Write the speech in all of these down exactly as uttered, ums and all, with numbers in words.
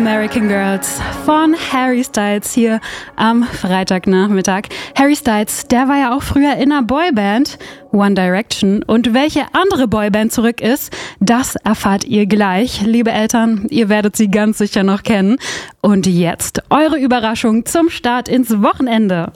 American Girls von Harry Styles hier am Freitagnachmittag. Harry Styles, der war ja auch früher in einer Boyband, One Direction. Und welche andere Boyband zurück ist, das erfahrt ihr gleich. Liebe Eltern, ihr werdet sie ganz sicher noch kennen. Und jetzt eure Überraschung zum Start ins Wochenende.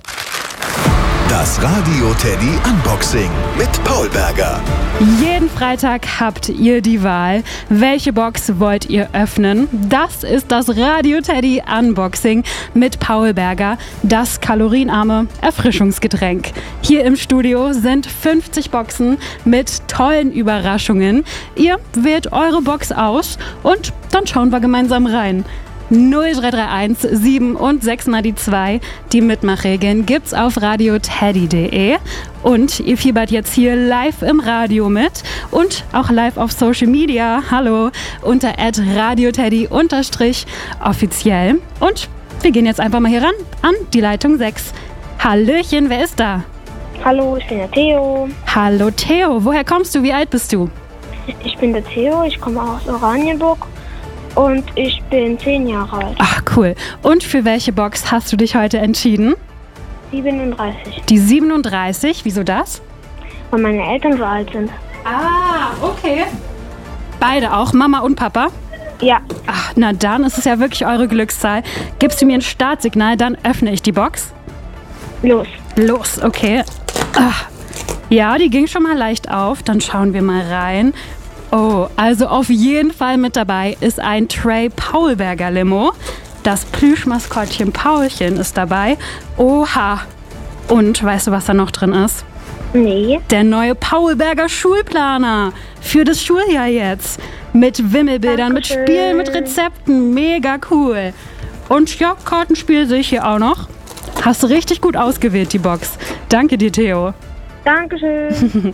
Das Radio Teddy Unboxing mit Paul Berger. Jeden Freitag habt ihr die Wahl. Welche Box wollt ihr öffnen? Das ist das Radio Teddy Unboxing mit Paul Berger, das kalorienarme Erfrischungsgetränk. Hier im Studio sind fünfzig Boxen mit tollen Überraschungen. Ihr wählt eure Box aus und dann schauen wir gemeinsam rein. null drei drei eins sieben und sechs mal die zwei. Die Mitmachregeln gibt's auf radio teddy punkt de und ihr fiebert jetzt hier live im Radio mit und auch live auf Social Media. Hallo, unter at radioteddy unterstrich offiziell. Und wir gehen jetzt einfach mal hier ran an die Leitung sechs. Hallöchen, wer ist da? Hallo, ich bin der Theo. Hallo Theo, woher kommst du? Wie alt bist du? Ich bin der Theo, ich komme aus Oranienburg. Und ich bin zehn Jahre alt. Ach, cool. Und für welche Box hast du dich heute entschieden? siebenunddreißig. Die siebenunddreißig, wieso das? Weil meine Eltern so alt sind. Ah, okay. Beide auch, Mama und Papa? Ja. Ach, na dann ist es ja wirklich eure Glückszahl. Gibst du mir ein Startsignal, dann öffne ich die Box. Los. Los, okay. Ach. Ja, die ging schon mal leicht auf. Dann schauen wir mal rein. Oh, also auf jeden Fall mit dabei ist ein Tray Paul Berger Limo. Das Plüschmaskottchen Paulchen ist dabei. Oha. Und weißt du, was da noch drin ist? Nee. Der neue Paul Berger Schulplaner für das Schuljahr jetzt. Mit Wimmelbildern, Dankeschön. mit Spielen, mit Rezepten. Mega cool. Und ja, Kartenspiel sehe ich hier auch noch. Hast du richtig gut ausgewählt, die Box. Danke dir, Theo. Dankeschön.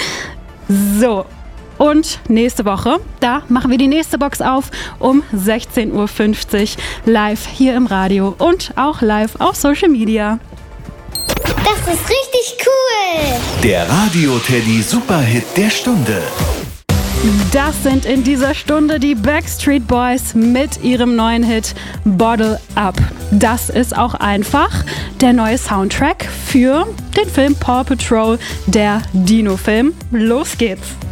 So. Und nächste Woche, da machen wir die nächste Box auf um sechzehn Uhr fünfzig live hier im Radio und auch live auf Social Media. Das ist richtig cool! Der Radio Teddy Superhit der Stunde. Das sind in dieser Stunde die Backstreet Boys mit ihrem neuen Hit Bottle Up. Das ist auch einfach der neue Soundtrack für den Film Paw Patrol, der Dino-Film. Los geht's!